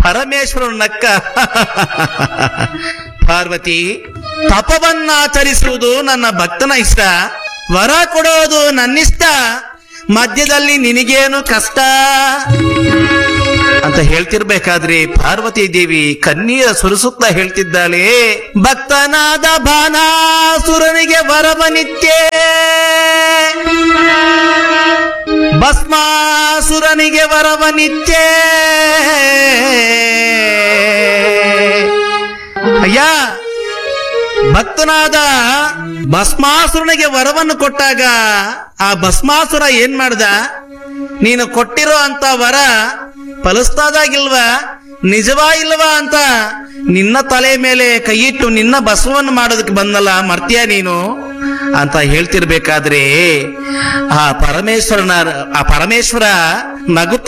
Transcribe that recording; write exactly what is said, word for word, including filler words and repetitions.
ಪರಮೇಶ್ವರ ನಕ್ಕ. ಪಾರ್ವತಿ, ತಪವನ್ನಾಚರಿಸುವುದು ನನ್ನ ಭಕ್ತನ ಇಷ್ಟ, ವರ ಕೊಡೋದು ನನ್ನಿಷ್ಟ, ಮಧ್ಯದಲ್ಲಿ ನಿನಗೇನು ಕಷ್ಟ ಅಂತ ಹೇಳ್ತಿರ್ಬೇಕಾದ್ರೆ ಪಾರ್ವತಿ ದೇವಿ ಕಣ್ಣೀರ ಸುರಿಸುತ್ತಾ ಹೇಳ್ತಿದ್ದಾಳೆ, ಭಕ್ತನಾದ ಬಾನಾಸುರನಿಗೆ ವರವ ನಿತ್ಯ, ಭಸ್ಮಾಸುರನಿಗೆ ವರವ ನಿತ್ಯ. ಅಯ್ಯ, ಭಕ್ತನಾದ ಭಸ್ಮಾಸುರನಿಗೆ ವರವನ್ನು ಕೊಟ್ಟಾಗ ಆ ಭಸ್ಮಾಸುರ ಏನ್ ಮಾಡ್ದ? ನೀನು ಕೊಟ್ಟಿರೋ ಅಂತ ವರ ಫಲಿಸ್ತಾದಾಗಿಲ್ವಾ, ನಿಜವಾ ಇಲ್ವಾ ಅಂತ ನಿನ್ನ ತಲೆ ಮೇಲೆ ಕೈಯಿಟ್ಟು ನಿನ್ನ ಭಸ್ಮವನ್ನು ಮಾಡೋದಕ್ಕೆ ಬಂದಲ್ಲ, ಮರ್ತ್ಯ ನೀನು ಅಂತ ಹೇಳ್ತಿರ್ಬೇಕಾದ್ರೆ ಆ ಪರಮೇಶ್ವರನ ಆ ಪರಮೇಶ್ವರ ನಗುತ್ತ